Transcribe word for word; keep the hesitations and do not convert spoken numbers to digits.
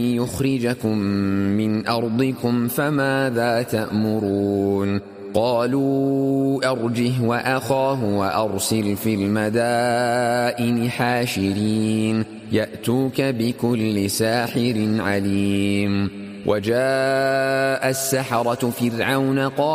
يخرجكم من أرضكم فماذا تأمرون قالوا أرجه وأخاه وأرسل في المدائن حاشرين يأتوك بكل ساحر عليم وجاء السحرة فرعون قال